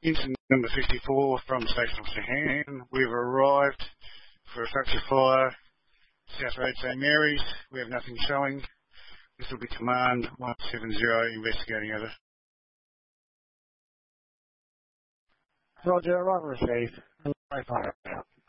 Incident number 54 from Station Officer Han. We've arrived for a structure fire, South Road St Mary's. We have nothing showing. This will be Command 170 investigating over. Roger, right received. Fire out.